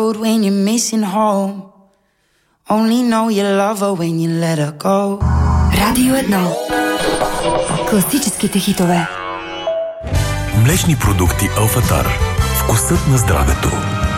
road when you're missing home. Only know you love her when you let her go. Радио 1. Класическите хитове. Млечни продукти Алфатар. Вкусът на здравето.